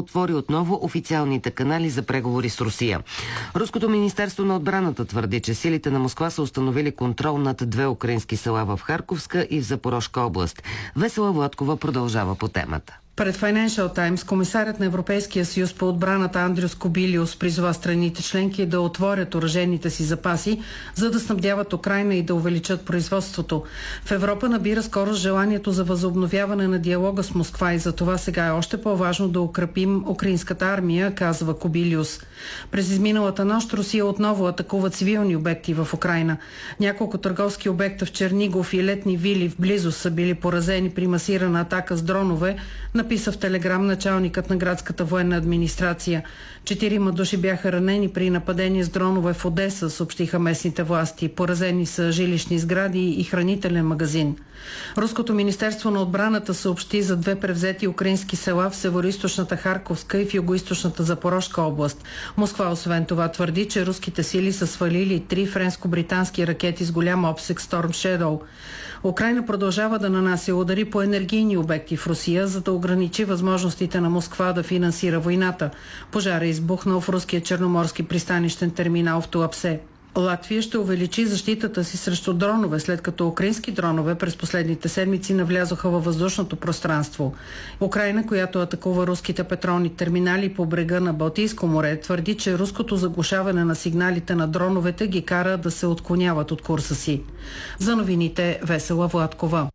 отвори отново официалните канали за преговори с Русия. Руското министерство на отбраната твърди, че силите на Москва са установили контрол над 2 украински села в Харковска и в Запорожка област. Весела Владкова продължава по темата. Пред Financial Times комисарят на Европейския съюз по отбраната Андрюс Кобилиус призова страните членки да отворят оръжейните си запаси, за да снабдяват Украйна и да увеличат производството. В Европа набира скорост желанието за възобновяване на диалога с Москва и за това сега е още по-важно да укрепим украинската армия, казва Кобилиус. През изминалата нощ Русия отново атакува цивилни обекти в Украйна. Няколко търговски обекта в Чернигов и летни вили в близост са били поразени при масирана атака с дронове, написа в телеграм началникът на градската военна администрация. 4 души бяха ранени при нападение с дронове в Одеса, съобщиха местните власти. Поразени са жилищни сгради и хранителен магазин. Руското министерство на отбраната съобщи за 2 превзети украински села в североизточната Харковска и в югоизточната Запорожка област. Москва освен това твърди, че руските сили са свалили 3 френско-британски ракети с голям обсег Storm Shadow. Украйна продължава да нанася удари по енергийни обекти в Русия, за да ограничи възможностите на Москва да финансира войната. Пожар е избухнал в руския черноморски пристанищен терминал в Туапсе. Латвия ще увеличи защитата си срещу дронове, след като украински дронове през последните седмици навлязоха във въздушното пространство. Украйна, която атакува руските петролни терминали по брега на Балтийско море, твърди, че руското заглушаване на сигналите на дроновете ги кара да се отклоняват от курса си. За новините Весела Владкова.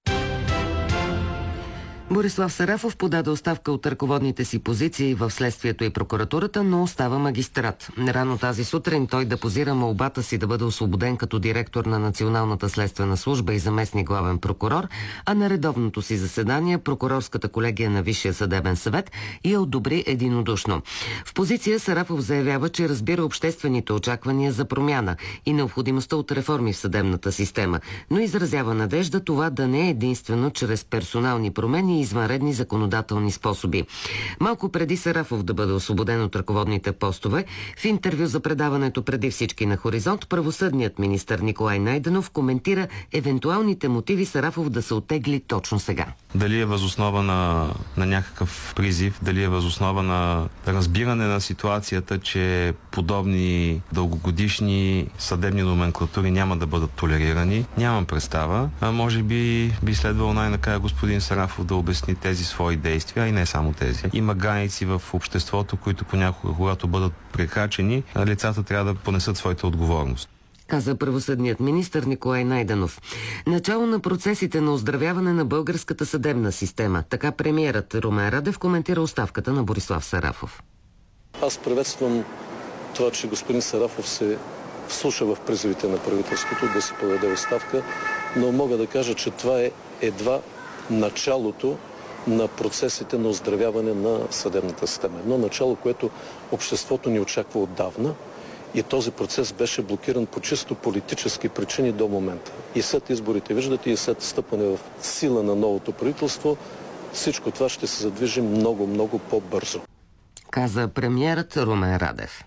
Борислав Сарафов подаде оставка от ръководните си позиции в следствието и прокуратурата, но остава магистрат. Рано тази сутрин той депозира молбата си да бъде освободен като директор на Националната следствена служба и заместник главен прокурор, а на редовното си заседание прокурорската колегия на Висшия съдебен съвет я одобри единодушно. В позиция Сарафов заявява, че разбира обществените очаквания за промяна и необходимостта от реформи в съдебната система, но изразява надежда това да не е единствено чрез персонални промени и извънредни законодателни способи. Малко преди Сарафов да бъде освободен от ръководните постове, в интервю за предаването Преди всички на Хоризонт, правосъдният министър Николай Найденов коментира евентуалните мотиви Сарафов да се оттегли точно сега. Дали е възоснова на някакъв призив, дали е възоснова на разбиране на ситуацията, че подобни дългогодишни съдебни номенклатури няма да бъдат толерирани, нямам представа. Може би следвало най-накрая господин Сарафов да обясни тези свои действия, и не само тези. Има граници в обществото, които понякога, когато бъдат прекрачени, лицата трябва да понесат своята отговорност, каза правосъдният министър Николай Найденов. Начало на процесите на оздравяване на българската съдебна система. Така премиерът Румен Радев коментира оставката на Борислав Сарафов. Аз приветствам това, че господин Сарафов се вслуша в призивите на правителството да се подаде оставка, но мога да кажа, че това е едва началото на процесите на оздравяване на съдебната система. Едно начало, което обществото ни очаква отдавна, и този процес беше блокиран по чисто политически причини до момента. И след изборите, виждате, и след стъпване в сила на новото правителство, всичко това ще се задвижи много, много по-бързо, каза премиерът Румен Радев.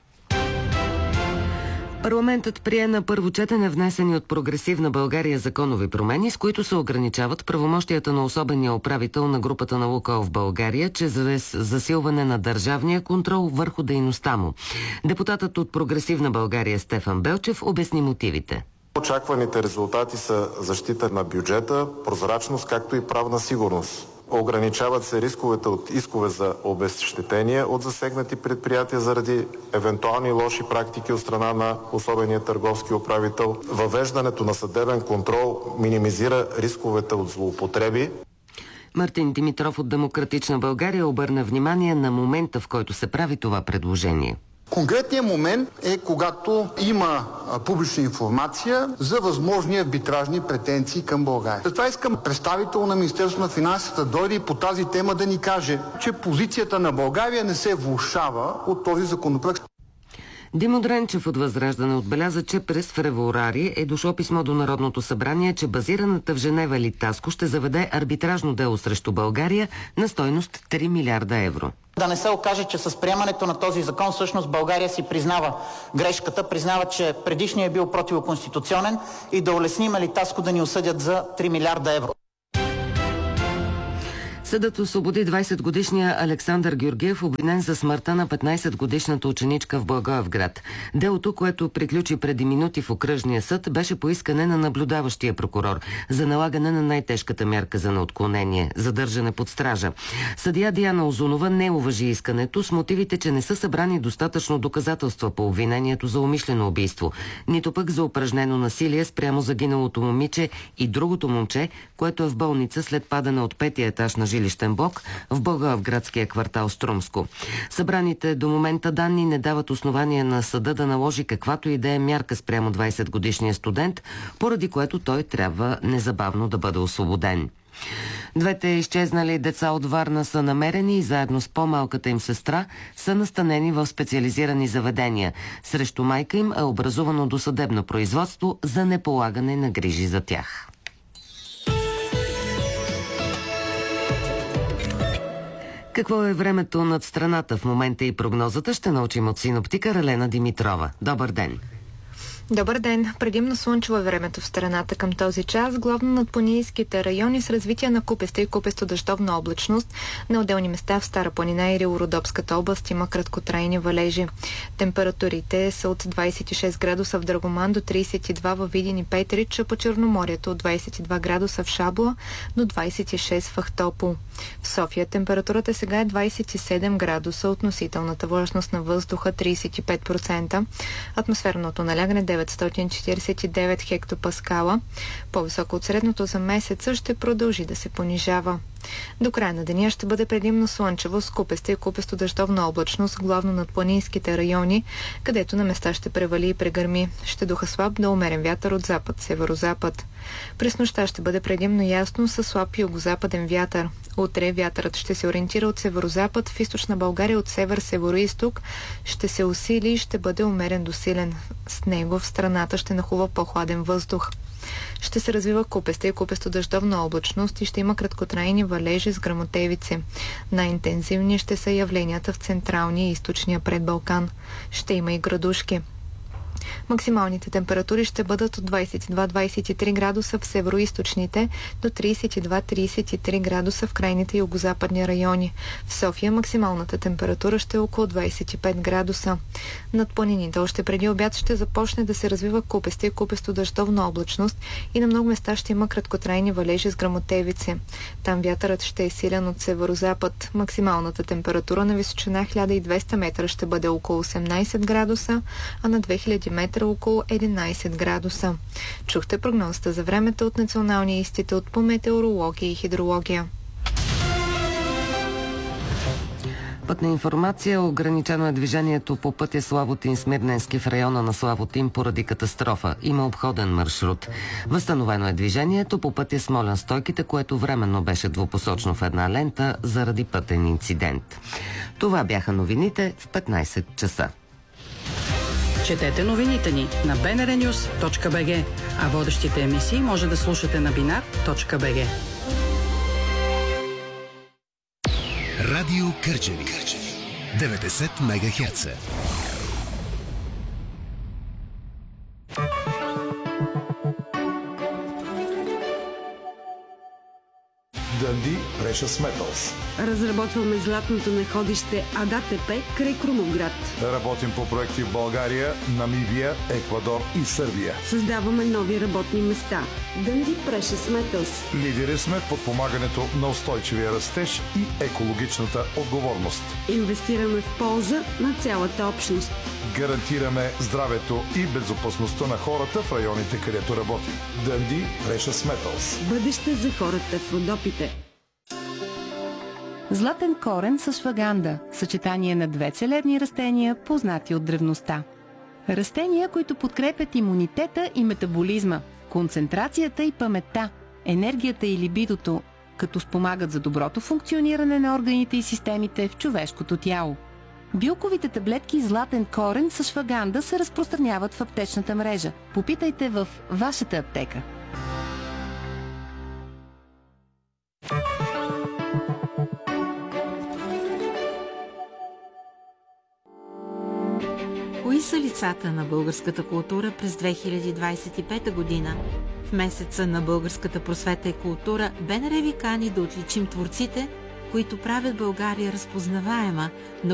Парламентът прие на първо четене внесени от Прогресивна България законови промени, с които се ограничават правомощията на особения управител на групата на Лукойл в България, чрез засилване на държавния контрол върху дейността му. Депутатът от Прогресивна България Стефан Белчев обясни мотивите. Очакваните резултати са защита на бюджета, прозрачност, както и правна сигурност. Ограничават се рисковете от искове за обезщетения от засегнати предприятия заради евентуални лоши практики от страна на особения търговски управител. Въвеждането на съдебен контрол минимизира рисковете от злоупотреби. Мартин Димитров от Демократична България обърна внимание на момента, в който се прави това предложение. Конкретният момент е когато има публична информация за възможни арбитражни претенции към България. Затова искам представител на Министерството на финансите да дойде и по тази тема да ни каже, че позицията на България не се влошава от този законопроект. Димо Дренчев от Възраждане отбеляза, че през февруари е дошло писмо до Народното събрание, че базираната в Женева Литаско ще заведе арбитражно дело срещу България на стойност 3 милиарда евро. Да не се окаже, че с приемането на този закон всъщност България си признава грешката, признава, че предишният е бил противоконституционен и да улесним Литаско да ни осъдят за 3 милиарда евро. Съдът освободи 20-годишния Александър Георгиев, обвинен за смъртта на 15-годишната ученичка в Благоевград. Делото, което приключи преди минути в окръжния съд, беше по искане на наблюдаващия прокурор за налагане на най-тежката мярка за неотклонение – задържане под стража. Съдия Диана Озунова не уважи искането с мотивите, че не са събрани достатъчно доказателства по обвинението за умишлено убийство, нито пък за упражнено насилие спрямо загиналото момиче и другото момче, което е в болница след падане от 5-я етаж на жилищен блок в Благоевградския квартал Струмско. Събраните до момента данни не дават основания на съда да наложи каквато и да е мярка спрямо 20-годишния студент, поради което той трябва незабавно да бъде освободен. Двете изчезнали деца от Варна са намерени и заедно с по-малката им сестра са настанени в специализирани заведения. Срещу майка им е образувано досъдебно производство за неполагане на грижи за тях. Какво е времето над страната в момента и прогнозата ще научим от синоптика Ралена Димитрова. Добър ден! Добър ден! Предимно слънчево е времето в страната към този час, главно над планинските райони с развитие на купеста и купесто-дъждовна облачност. На отделни места в Стара планина и Рило-Родопската област има краткотрайни валежи. Температурите са от 26 градуса в Драгоман до 32 във Видин и Петрич, а по Черноморието от 22 градуса в Шабла до 26 в Ахтопол. В София температурата сега е 27 градуса, относителната влажност на въздуха 35%, атмосферното налягане 949 хектопаскала. По-високо от средното за месеца ще продължи да се понижава. До края на деня ще бъде предимно слънчево с купеста и купесто-дъждовна облачност, главно над планинските райони, където на места ще превали и прегърми. Ще духа слаб до умерен вятър от запад, северозапад. През нощта ще бъде предимно ясно със слаб югозападен вятър. Утре вятърът ще се ориентира от северозапад, в източна България от север-североизток ще се усили и ще бъде умерен до силен. С него в страната ще нахлува по-хладен въздух. Ще се развива купеста и купесто-дъждовна облачност и ще има краткотрайни валежи с гръмотевици. Най-интензивни ще са явленията в централния и източния предбалкан. Ще има и градушки. Максималните температури ще бъдат от 22-23 градуса в североизточните до 32-33 градуса в крайните югозападни райони. В София максималната температура ще е около 25 градуса. Над планините още преди обяд ще започне да се развива купеста и купесто-дъждовна облачност и на много места ще има краткотрайни валежи с гръмотевици. Там вятърът ще е силен от северозапад. Максималната температура на височина 1200 метра ще бъде около 18 градуса, а на 2000 метра около 11 градуса. Чухте прогнозата за времето от Националния институт по метеорология и хидрология. Пътна информация. Ограничено е движението по пътя Славотин-Смирненски в района на Славотин поради катастрофа. Има обходен маршрут. Възстановено е движението по пътя Смолян-Стойките, което временно беше двупосочно в една лента заради пътен инцидент. Това бяха новините в 15 часа. Четете новините ни на bnrnews.bg, а водещите емисии може да слушате на binar.bg. Радио Кърджали 90 МГц. Дънди Precious Metals. Разработваме златното находище АДАТП край Крумовград. Работим по проекти в България, Намибия, Еквадор и Сърбия. Създаваме нови работни места. Дънди Precious Metals. Лидери сме в подпомагането на устойчивия растеж и екологичната отговорност. Инвестираме в полза на цялата общност. Гарантираме здравето и безопасността на хората в районите, където работим. Дънди Precious Metals. Бъдеще за хората в Родопите. Златен корен с шваганда – съчетание на две целебни растения, познати от древността. Растения, които подкрепят имунитета и метаболизма, концентрацията и паметта, енергията и либидото, като спомагат за доброто функциониране на органите и системите в човешкото тяло. Билковите таблетки златен корен с шваганда се разпространяват в аптечната мрежа. Попитайте в вашата аптека. Кои са лицата на българската култура през 2025 година? В месеца на българската просвета и култура БНР ви кани да отличим творците, които правят България разпознаваема, на